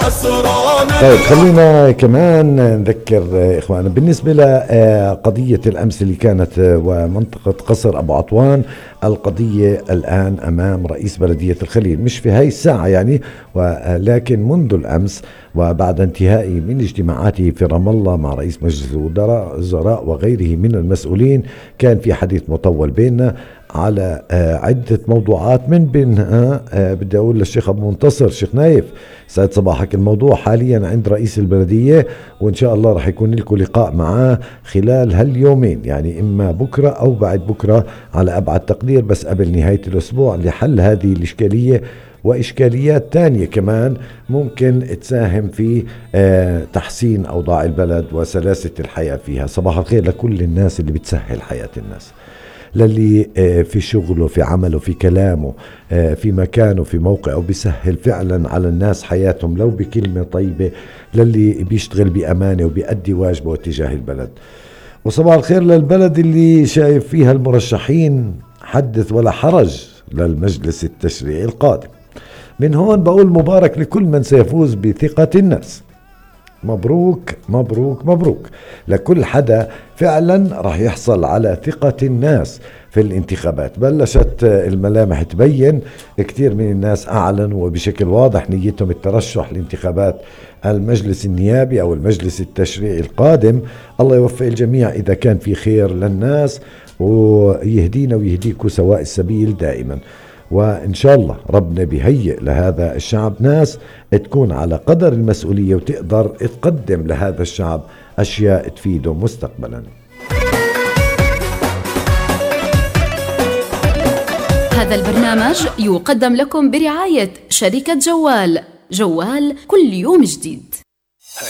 طيب خلينا كمان نذكر إخوانا بالنسبة لقضية الأمس اللي كانت ومنطقة قصر أبو عطوان. القضية الآن أمام رئيس بلدية الخليل، مش في هاي الساعة يعني، ولكن منذ الأمس وبعد انتهائي من اجتماعاته في رام الله مع رئيس مجلس الوزراء وغيره من المسؤولين، كان في حديث مطول بيننا على عدة موضوعات، من بينها بدي أقول للشيخ أبو منتصر شيخ نايف سعد صباحك، الموضوع حاليا عند رئيس البلدية، وإن شاء الله رح يكون لكم لقاء معاه خلال هاليومين، يعني إما بكرة أو بعد بكرة على أبعد تقدير، بس قبل نهاية الأسبوع، لحل هذه الإشكالية وإشكاليات تانية كمان ممكن تساهم في تحسين أوضاع البلد وسلاسة الحياة فيها. صباح الخير لكل الناس اللي بتسهل حياة الناس، للي في شغله في عمله في كلامه في مكانه في موقعه بيسهل فعلا على الناس حياتهم لو بكلمة طيبة، للي بيشتغل بأمانة وبيأدي واجبه تجاه البلد. وصباح الخير للبلد اللي شايف فيها المرشحين حدث ولا حرج للمجلس التشريعي القادم. من هون بقول مبارك لكل من سيفوز بثقة الناس، مبروك مبروك مبروك لكل حدا فعلا راح يحصل على ثقة الناس في الانتخابات. بلشت الملامح تبين، كتير من الناس أعلنوا وبشكل واضح نيتهم الترشح لانتخابات المجلس النيابي أو المجلس التشريعي القادم. الله يوفق الجميع إذا كان في خير للناس، ويهدينا ويهديكم سواء السبيل دائما. وإن شاء الله ربنا بيهيئ لهذا الشعب ناس تكون على قدر المسؤولية وتقدر تقدم لهذا الشعب أشياء تفيده مستقبلا. هذا البرنامج يقدم لكم برعاية شركة جوال كل يوم جديد.